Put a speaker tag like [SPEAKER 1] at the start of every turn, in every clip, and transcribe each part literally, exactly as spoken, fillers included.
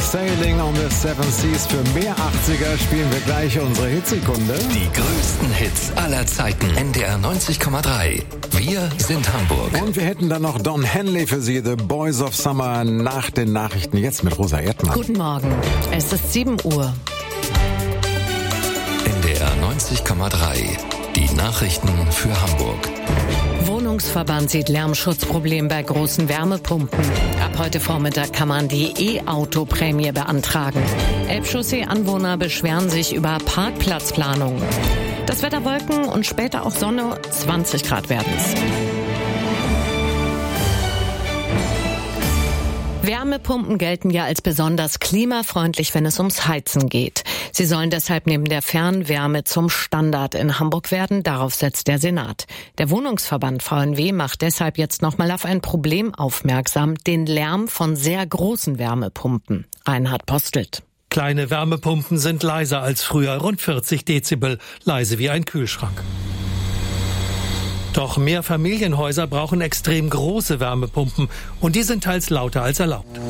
[SPEAKER 1] Sailing on the Seven Seas. Für mehr achtziger spielen wir gleich unsere Hitsekunde.
[SPEAKER 2] Die größten Hits aller Zeiten. N D R neunzig Komma drei. Wir sind Hamburg.
[SPEAKER 1] Und wir hätten dann noch Don Henley für Sie, The Boys of Summer, nach den Nachrichten. Jetzt mit Rosa Erdmann.
[SPEAKER 3] Guten Morgen. Es ist sieben Uhr.
[SPEAKER 2] N D R neunzig Komma drei. Die Nachrichten für Hamburg.
[SPEAKER 3] Wohnungsverband sieht Lärmschutzproblem bei großen Wärmepumpen. Ab heute Vormittag kann man die E-Auto-Prämie beantragen. Elbchaussee-Anwohner beschweren sich über Parkplatzplanung. Das Wetter Wolken und später auch Sonne, zwanzig Grad werden's. Wärmepumpen gelten ja als besonders klimafreundlich, wenn es ums Heizen geht. Sie sollen deshalb neben der Fernwärme zum Standard in Hamburg werden. Darauf setzt der Senat. Der Wohnungsverband V N W macht deshalb jetzt nochmal auf ein Problem aufmerksam, den Lärm von sehr großen Wärmepumpen. Reinhard Postelt.
[SPEAKER 4] Kleine Wärmepumpen sind leiser als früher, rund vierzig Dezibel, leise wie ein Kühlschrank. Doch Mehrfamilienhäuser brauchen extrem große Wärmepumpen und die sind teils lauter als erlaubt.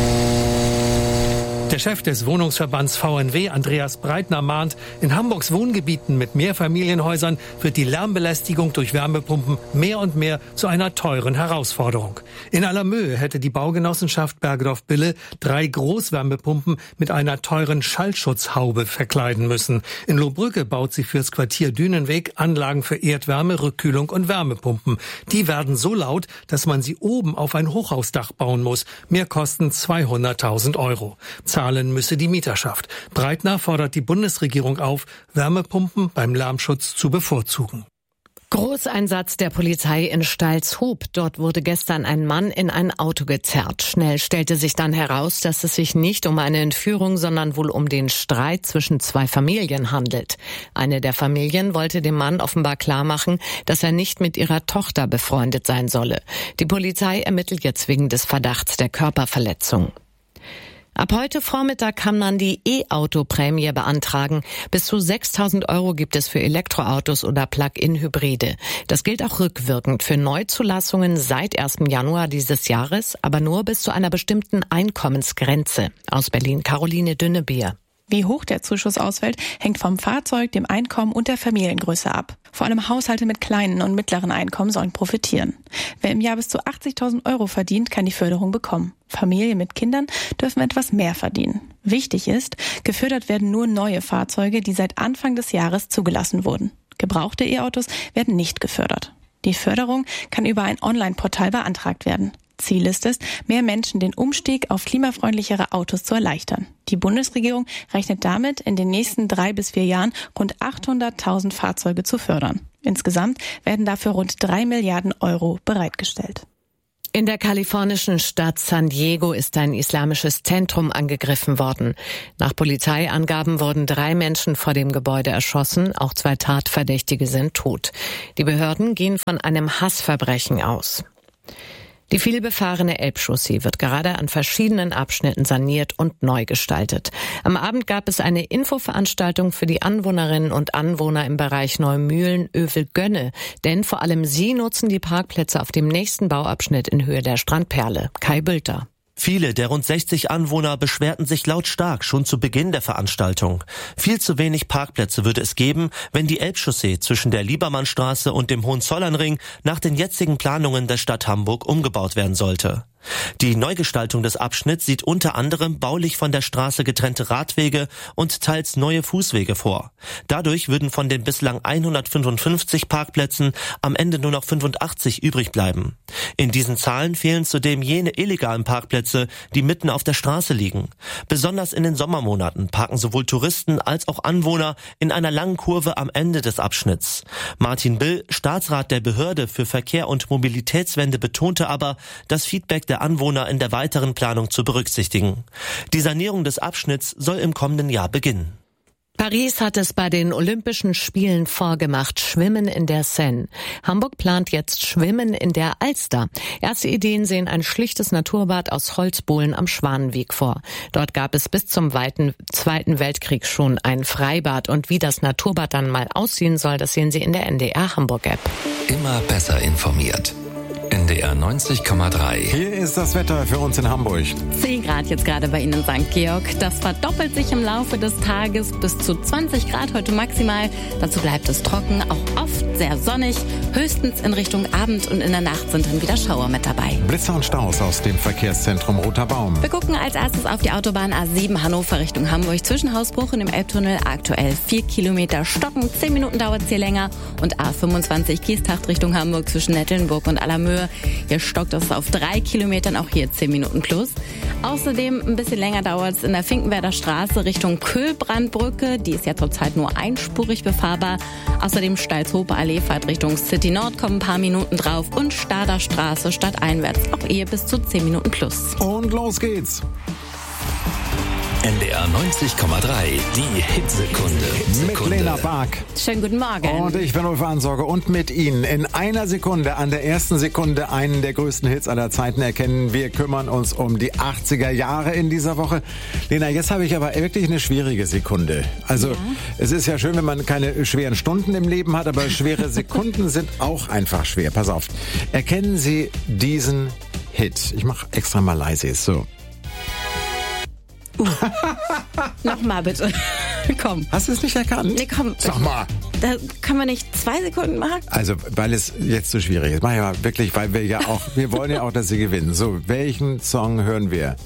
[SPEAKER 4] Der Chef des Wohnungsverbands V N W, Andreas Breitner, mahnt, in Hamburgs Wohngebieten mit Mehrfamilienhäusern wird die Lärmbelästigung durch Wärmepumpen mehr und mehr zu einer teuren Herausforderung. In aller Mühe hätte die Baugenossenschaft Bergedorf-Bille drei Großwärmepumpen mit einer teuren Schallschutzhaube verkleiden müssen. In Lohbrügge baut sie fürs Quartier Dünenweg Anlagen für Erdwärme, Rückkühlung und Wärmepumpen. Die werden so laut, dass man sie oben auf ein Hochhausdach bauen muss. Mehr kosten zweihunderttausend Euro. Zahlen müsse die Mieterschaft. Breitner fordert die Bundesregierung auf, Wärmepumpen beim Lärmschutz zu bevorzugen.
[SPEAKER 3] Großeinsatz der Polizei in Stalzhoop. Dort wurde gestern ein Mann in ein Auto gezerrt. Schnell stellte sich dann heraus, dass es sich nicht um eine Entführung, sondern wohl um den Streit zwischen zwei Familien handelt. Eine der Familien wollte dem Mann offenbar klarmachen, dass er nicht mit ihrer Tochter befreundet sein solle. Die Polizei ermittelt jetzt wegen des Verdachts der Körperverletzung. Ab heute Vormittag kann man die E-Auto-Prämie beantragen. Bis zu sechstausend Euro gibt es für Elektroautos oder Plug-in-Hybride. Das gilt auch rückwirkend für Neuzulassungen seit ersten Januar dieses Jahres, aber nur bis zu einer bestimmten Einkommensgrenze. Aus Berlin Caroline Dünnebier.
[SPEAKER 5] Wie hoch der Zuschuss ausfällt, hängt vom Fahrzeug, dem Einkommen und der Familiengröße ab. Vor allem Haushalte mit kleinen und mittleren Einkommen sollen profitieren. Wer im Jahr bis zu achtzigtausend Euro verdient, kann die Förderung bekommen. Familien mit Kindern dürfen etwas mehr verdienen. Wichtig ist, gefördert werden nur neue Fahrzeuge, die seit Anfang des Jahres zugelassen wurden. Gebrauchte E-Autos werden nicht gefördert. Die Förderung kann über ein Online-Portal beantragt werden. Ziel ist es, mehr Menschen den Umstieg auf klimafreundlichere Autos zu erleichtern. Die Bundesregierung rechnet damit, in den nächsten drei bis vier Jahren rund achthunderttausend Fahrzeuge zu fördern. Insgesamt werden dafür rund drei Milliarden Euro bereitgestellt.
[SPEAKER 3] In der kalifornischen Stadt San Diego ist ein islamisches Zentrum angegriffen worden. Nach Polizeiangaben wurden drei Menschen vor dem Gebäude erschossen, auch zwei Tatverdächtige sind tot. Die Behörden gehen von einem Hassverbrechen aus. Die vielbefahrene Elbchaussee wird gerade an verschiedenen Abschnitten saniert und neu gestaltet. Am Abend gab es eine Infoveranstaltung für die Anwohnerinnen und Anwohner im Bereich Neumühlen-Övelgönne. Denn vor allem sie nutzen die Parkplätze auf dem nächsten Bauabschnitt in Höhe der Strandperle. Kai Bülter.
[SPEAKER 6] Viele der rund sechzig Anwohner beschwerten sich lautstark schon zu Beginn der Veranstaltung. Viel zu wenig Parkplätze würde es geben, wenn die Elbchaussee zwischen der Liebermannstraße und dem Hohenzollernring nach den jetzigen Planungen der Stadt Hamburg umgebaut werden sollte. Die Neugestaltung des Abschnitts sieht unter anderem baulich von der Straße getrennte Radwege und teils neue Fußwege vor. Dadurch würden von den bislang hundertfünfundfünfzig Parkplätzen am Ende nur noch fünfundachtzig übrig bleiben. In diesen Zahlen fehlen zudem jene illegalen Parkplätze, die mitten auf der Straße liegen. Besonders in den Sommermonaten parken sowohl Touristen als auch Anwohner in einer langen Kurve am Ende des Abschnitts. Martin Bill, Staatsrat der Behörde für Verkehr und Mobilitätswende, betonte aber, das Feedback der der Anwohner in der weiteren Planung zu berücksichtigen. Die Sanierung des Abschnitts soll im kommenden Jahr beginnen.
[SPEAKER 3] Paris hat es bei den Olympischen Spielen vorgemacht, Schwimmen in der Seine. Hamburg plant jetzt Schwimmen in der Alster. Erste Ideen sehen ein schlichtes Naturbad aus Holzbohlen am Schwanenweg vor. Dort gab es bis zum weiten Zweiten Weltkrieg schon ein Freibad. Und wie das Naturbad dann mal aussehen soll, das sehen Sie in der N D R Hamburg-App.
[SPEAKER 2] Immer besser informiert. N D R neunzig Komma drei.
[SPEAKER 1] Hier ist das Wetter für uns in Hamburg.
[SPEAKER 7] zehn Grad jetzt gerade bei Ihnen in Sankt Georg. Das verdoppelt sich im Laufe des Tages bis zu zwanzig Grad heute maximal. Dazu bleibt es trocken, auch oft sehr sonnig. Höchstens in Richtung Abend und in der Nacht sind dann wieder Schauer mit dabei.
[SPEAKER 1] Blitzer und Staus aus dem Verkehrszentrum Roter Baum.
[SPEAKER 7] Wir gucken als erstes auf die Autobahn A sieben Hannover Richtung Hamburg. Zwischen Hausbruch und dem Elbtunnel aktuell vier Kilometer stocken. zehn Minuten dauert es hier länger. Und A fünfundzwanzig Kiestacht Richtung Hamburg zwischen Nettelnburg und Allermöhe. Hier stockt es auf drei Kilometern, auch hier zehn Minuten plus. Außerdem ein bisschen länger dauert es in der Finkenwerder Straße Richtung Köhlbrandbrücke. Die ist ja zurzeit nur einspurig befahrbar. Außerdem Stalzhope Alleefahrt Richtung City Nord kommen ein paar Minuten drauf. Und Stader Straße stadteinwärts auch eher bis zu zehn Minuten plus.
[SPEAKER 1] Und los geht's.
[SPEAKER 2] N D R neunzig Komma drei, die Hitsekunde.
[SPEAKER 1] Mit Lena Bark.
[SPEAKER 7] Schönen guten Morgen.
[SPEAKER 1] Und ich bin Ulf Ansorge und mit Ihnen in einer Sekunde, an der ersten Sekunde, einen der größten Hits aller Zeiten erkennen. Wir kümmern uns um die achtziger Jahre in dieser Woche. Lena, jetzt habe ich aber wirklich eine schwierige Sekunde. Also ja. Es ist ja schön, wenn man keine schweren Stunden im Leben hat, aber schwere Sekunden sind auch einfach schwer. Pass auf. Erkennen Sie diesen Hit? Ich mache extra mal leise. So.
[SPEAKER 7] Uh. Nochmal bitte. Komm.
[SPEAKER 1] Hast du es nicht erkannt?
[SPEAKER 7] Nee, komm.
[SPEAKER 1] Sag mal.
[SPEAKER 7] Da kann man nicht zwei Sekunden machen?
[SPEAKER 1] Also, weil es jetzt so schwierig ist. Mach ja wirklich, weil wir ja auch, wir wollen ja auch, dass Sie gewinnen. So, welchen Song hören wir?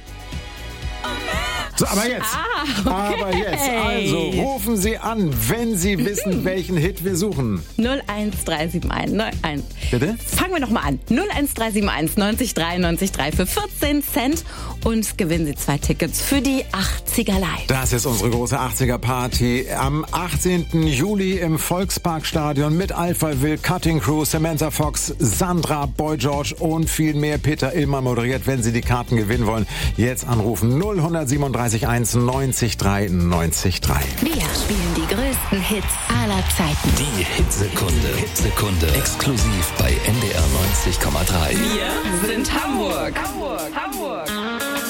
[SPEAKER 1] So, aber jetzt.
[SPEAKER 7] Ah, okay.
[SPEAKER 1] Aber jetzt. Also, rufen Sie an, wenn Sie wissen, welchen Hit wir suchen.
[SPEAKER 7] null eins drei sieben eins neun eins.
[SPEAKER 1] Bitte?
[SPEAKER 7] Fangen wir noch mal an. null eins drei sieben eins neunzig drei neunzig drei für vierzehn Cent und gewinnen Sie zwei Tickets für die achtziger Live.
[SPEAKER 1] Das ist unsere große achtziger-Party am achtzehnten Juli im Volksparkstadion mit Alpha Will, Cutting Crew, Samantha Fox, Sandra, Boy George und viel mehr. Peter Illmann moderiert. Wenn Sie die Karten gewinnen wollen, jetzt anrufen null eins sieben drei eins neunzig drei neunzig drei.
[SPEAKER 7] Wir spielen die größten Hits aller Zeiten.
[SPEAKER 2] Die Hitsekunde. Hitsekunde. Exklusiv bei N D R neunzig Komma drei.
[SPEAKER 7] Wir sind Hamburg. Hamburg. Hamburg.